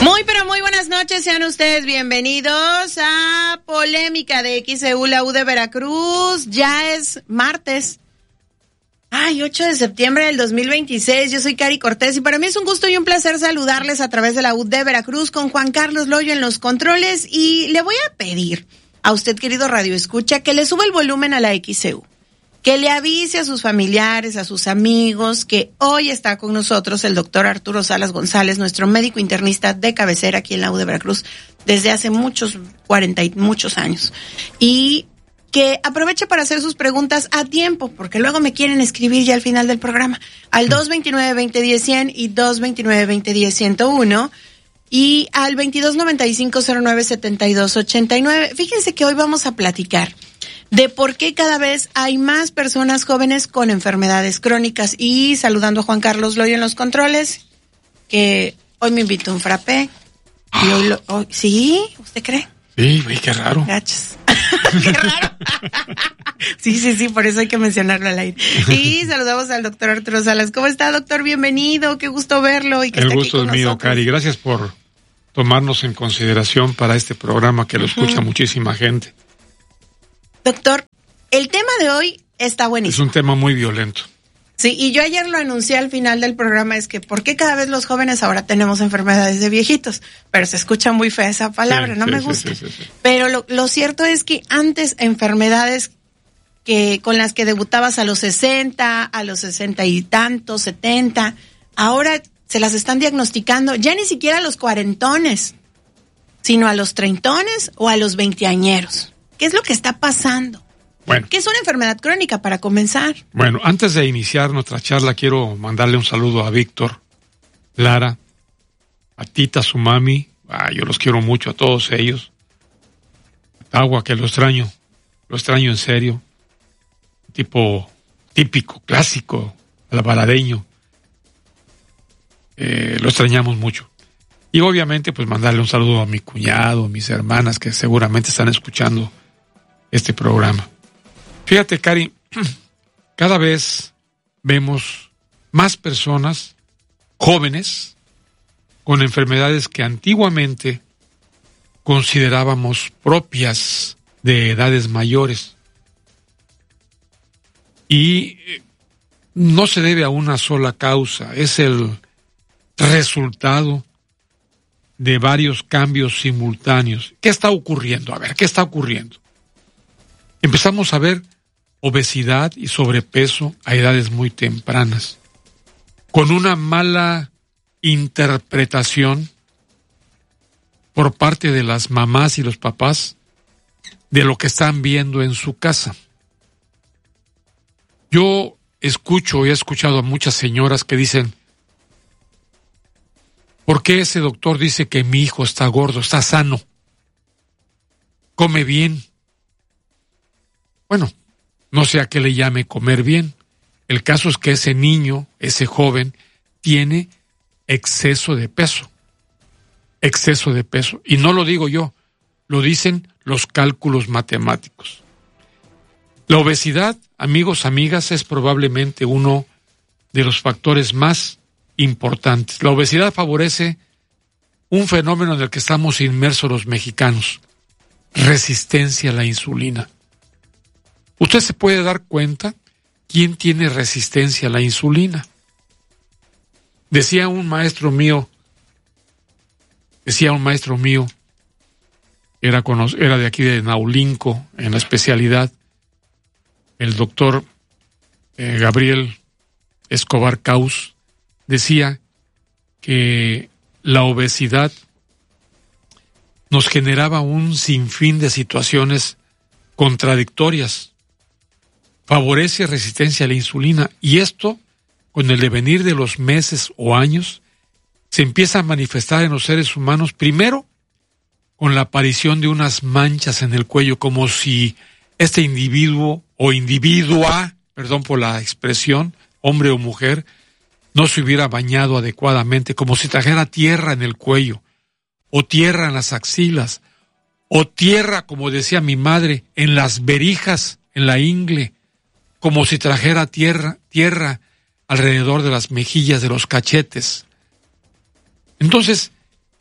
Muy, pero muy buenas noches, sean ustedes bienvenidos a Polémica de XEU, la U de Veracruz. Ya es martes. 8 de septiembre del 2026. Yo soy Cari Cortés y para mí es un gusto y un placer saludarles a través de la U de Veracruz con Juan Carlos Loyo en los controles. Y le voy a pedir a usted, querido Radio Escucha, que le suba el volumen a la XEU. Que le avise a sus familiares, a sus amigos, que hoy está con nosotros el doctor Arturo Salas González, nuestro médico internista de cabecera aquí en la U de Veracruz, desde hace 40 y muchos años. Y que aproveche para hacer sus preguntas a tiempo, porque luego me quieren escribir ya al final del programa, al 229-2010-100 y 229-2010-101. Y al 2295-09-7289. Fíjense que hoy vamos a platicar de por qué cada vez hay más personas jóvenes con enfermedades crónicas. Y saludando a Juan Carlos Loyo en los controles, que hoy me invitó un frappé. Y hoy ¿sí? ¿Usted cree? Sí, güey, qué raro. Gachos. Qué raro. Sí, por eso hay que mencionarlo al aire. Y saludamos al doctor Arturo Salas. ¿Cómo está, doctor? Bienvenido, qué gusto verlo. Y que el gusto es mío, Cari. Gracias por tomarnos en consideración para este programa que lo escucha muchísima gente. Doctor, el tema de hoy está buenísimo. Es un tema muy violento. Sí, y yo ayer lo anuncié al final del programa, es que ¿por qué cada vez los jóvenes ahora tenemos enfermedades de viejitos? Pero se escucha muy fea esa palabra, no me gusta. Sí. Pero lo cierto es que antes enfermedades con las que debutabas a los 60, a los 60 y tantos, 70, ahora se las están diagnosticando ya ni siquiera a los cuarentones, sino a los treintones o a los veinteañeros. ¿Qué es lo que está pasando? Bueno. ¿Qué es una enfermedad crónica para comenzar? Bueno, antes de iniciar nuestra charla, quiero mandarle un saludo a Víctor, Lara, a Tita, su mami. Yo los quiero mucho a todos ellos. A Tagua, que lo extraño en serio. Tipo típico, clásico, alvaradeño. Lo extrañamos mucho. Y obviamente, pues mandarle un saludo a mi cuñado, a mis hermanas, que seguramente están escuchando este programa. Fíjate, Cari, cada vez vemos más personas jóvenes con enfermedades que antiguamente considerábamos propias de edades mayores. Y no se debe a una sola causa, es el resultado de varios cambios simultáneos. ¿Qué está ocurriendo? A ver, ¿qué está ocurriendo? Empezamos a ver obesidad y sobrepeso a edades muy tempranas, con una mala interpretación por parte de las mamás y los papás de lo que están viendo en su casa. Yo escucho y he escuchado a muchas señoras que dicen: ¿por qué ese doctor dice que mi hijo está gordo, está sano, come bien? Bueno, no sé a qué le llame comer bien. El caso es que ese niño, ese joven, tiene exceso de peso. Exceso de peso. Y no lo digo yo, lo dicen los cálculos matemáticos. La obesidad, amigos, amigas, es probablemente uno de los factores más importantes. La obesidad favorece un fenómeno en el que estamos inmersos los mexicanos: resistencia a la insulina. Usted se puede dar cuenta quién tiene resistencia a la insulina. Decía un maestro mío, era de aquí de Naulinco, en la especialidad, el doctor Gabriel Escobar Caus, decía que la obesidad nos generaba un sinfín de situaciones contradictorias. Favorece resistencia a la insulina, y esto, con el devenir de los meses o años, se empieza a manifestar en los seres humanos, primero con la aparición de unas manchas en el cuello, como si este individuo o individua, perdón por la expresión, hombre o mujer, no se hubiera bañado adecuadamente, como si trajera tierra en el cuello, o tierra en las axilas, o tierra, como decía mi madre, en las berijas, en la ingle, como si trajera tierra alrededor de las mejillas, de los cachetes. Entonces,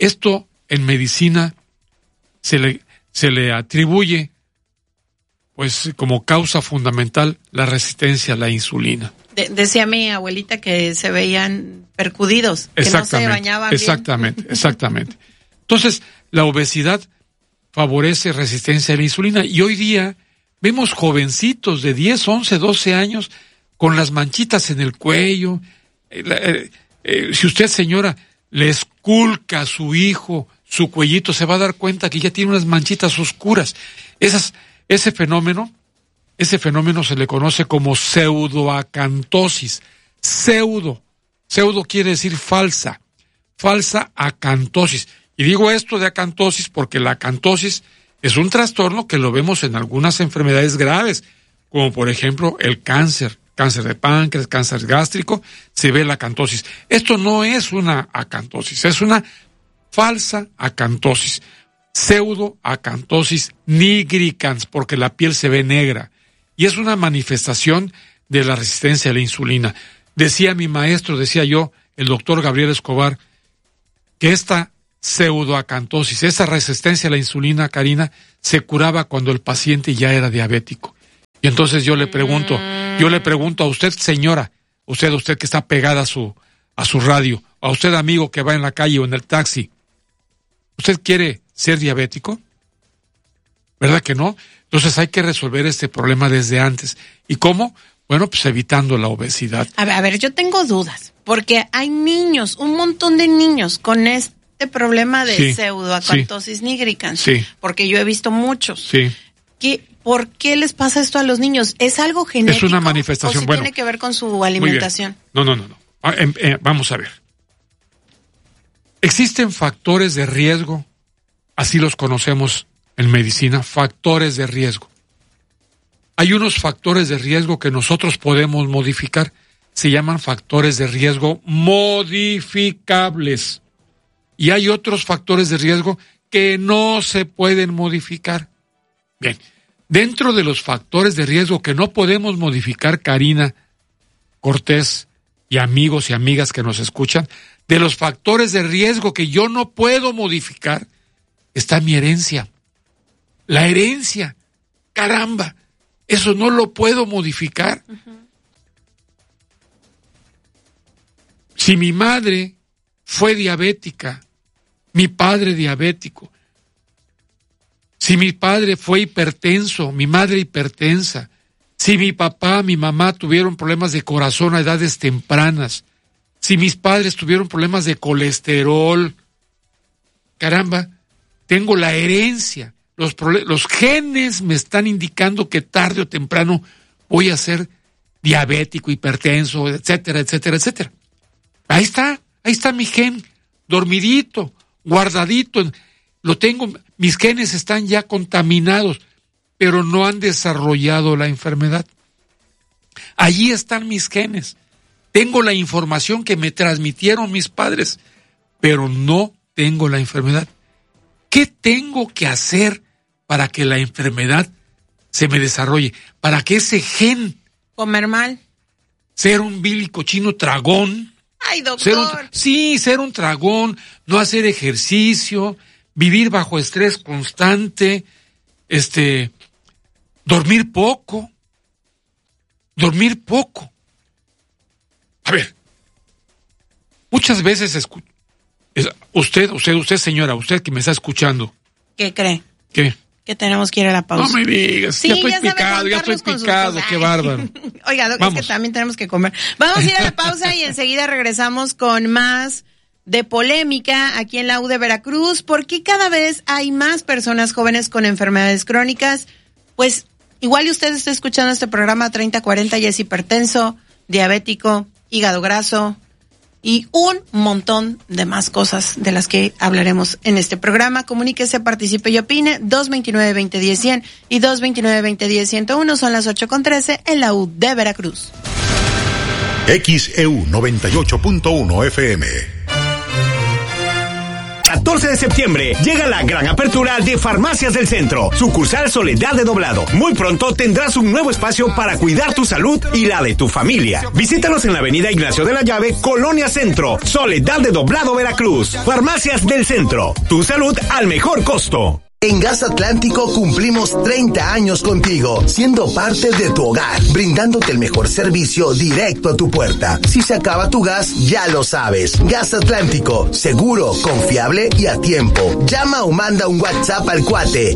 Esto en medicina se le atribuye, pues, como causa fundamental la resistencia a la insulina. Decía mi abuelita que se veían percudidos, que no se bañaban bien. Exactamente. Entonces, la obesidad favorece resistencia a la insulina y hoy día vemos jovencitos de 10, 11, 12 años con las manchitas en el cuello. Si usted, señora, le esculca a su hijo su cuellito, se va a dar cuenta que ya tiene unas manchitas oscuras. Ese fenómeno se le conoce como pseudoacantosis. Pseudo quiere decir falsa acantosis. Y digo esto de acantosis porque la acantosis es un trastorno que lo vemos en algunas enfermedades graves, como por ejemplo el cáncer de páncreas, cáncer gástrico, se ve la acantosis. Esto no es una acantosis, es una falsa acantosis. Pseudoacantosis nigricans, porque la piel se ve negra. Y es una manifestación de la resistencia a la insulina. Decía mi maestro, decía yo, el doctor Gabriel Escobar, que esta pseudoacantosis, esa resistencia a la insulina, Karina, se curaba cuando el paciente ya era diabético. Y entonces yo le pregunto a usted, señora, usted que está pegada a su radio, a usted, amigo, que va en la calle o en el taxi, ¿usted quiere ser diabético? ¿Verdad que no? Entonces hay que resolver este problema desde antes. ¿Y cómo? Bueno, pues evitando la obesidad. A ver, yo tengo dudas, porque hay niños, un montón de niños con este problema de pseudoacantosis nigricans, porque yo he visto muchos. Sí. ¿Por qué les pasa esto a los niños? ¿Es algo genético? Es una manifestación. ¿O si tiene que ver con su alimentación? No. Vamos a ver. Existen factores de riesgo, así los conocemos en medicina, factores de riesgo. Hay unos factores de riesgo que nosotros podemos modificar, se llaman factores de riesgo modificables. Y hay otros factores de riesgo que no se pueden modificar. Bien, dentro de los factores de riesgo que no podemos modificar, Karina Cortés y amigos y amigas que nos escuchan, de los factores de riesgo que yo no puedo modificar, está mi herencia. La herencia, caramba, eso no lo puedo modificar. Uh-huh. Si mi madre fue diabética, mi padre diabético, si mi padre fue hipertenso, mi madre hipertensa, si mi papá, mi mamá tuvieron problemas de corazón a edades tempranas, si mis padres tuvieron problemas de colesterol, caramba, tengo la herencia. Los genes me están indicando que tarde o temprano voy a ser diabético, hipertenso, etcétera, etcétera, etcétera. Ahí está mi gen, dormidito, guardadito, lo tengo, mis genes están ya contaminados, pero no han desarrollado la enfermedad. Allí están mis genes. Tengo la información que me transmitieron mis padres, pero no tengo la enfermedad. ¿Qué tengo que hacer para que la enfermedad se me desarrolle? Para que ese gen... Comer mal. Ser un vil y cochino tragón. Ay, doctor. Ser un tragón, no hacer ejercicio, vivir bajo estrés constante, dormir poco. A ver, muchas veces usted, señora, usted que me está escuchando. ¿Qué cree? ¿Qué? Que tenemos que ir a la pausa. No me digas, sí, ya estoy picado, qué bárbaro. Oiga, es que también tenemos que comer. Vamos a ir a la pausa y enseguida regresamos con más de polémica aquí en la U de Veracruz, porque cada vez hay más personas jóvenes con enfermedades crónicas. Pues igual y usted está escuchando este programa 3040 y es hipertenso, diabético, hígado graso y un montón de más cosas de las que hablaremos en este programa. Comuníquese, participe y opine. 229-2010-100 y 229-2010-101 son las 8:13 en la U de Veracruz. XEU 98.1 FM. 14 de septiembre llega la gran apertura de Farmacias del Centro, sucursal Soledad de Doblado. Muy pronto tendrás un nuevo espacio para cuidar tu salud y la de tu familia. Visítanos en la avenida Ignacio de la Llave, Colonia Centro, Soledad de Doblado, Veracruz. Farmacias del Centro, tu salud al mejor costo. En Gas Atlántico cumplimos 30 años contigo, siendo parte de tu hogar, brindándote el mejor servicio directo a tu puerta. Si se acaba tu gas, ya lo sabes. Gas Atlántico, seguro, confiable y a tiempo. Llama o manda un WhatsApp al cuate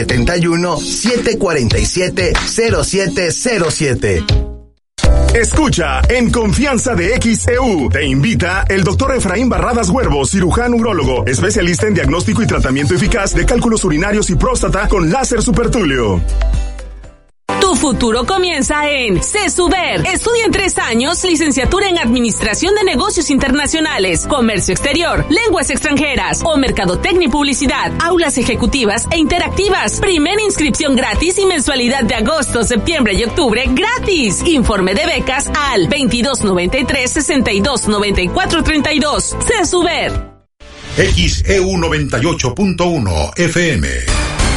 271-747-0707. Escucha En Confianza de XEU. Te invita el doctor Efraín Barradas Huervo, cirujano urólogo, especialista en diagnóstico y tratamiento eficaz de cálculos urinarios y próstata con láser supertulio. Tu futuro comienza en CESUBER. Estudia en 3 años licenciatura en Administración de Negocios Internacionales, Comercio Exterior, Lenguas Extranjeras o Mercadotecnia y Publicidad. Aulas ejecutivas e interactivas. Primera inscripción gratis y mensualidad de agosto, septiembre y octubre gratis. Informe de becas al 2293-629432. CESUBER. XEU 98.1 FM.